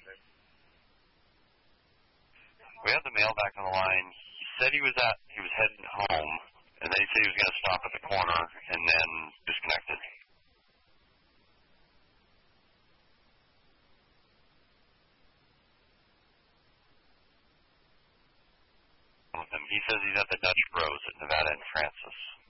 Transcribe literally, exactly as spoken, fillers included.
We have the male back on the line. He said he was at he was heading home, and then he said he was going to stop at the corner and then disconnected. He says he's at the Dutch Bros at Nevada and Francis.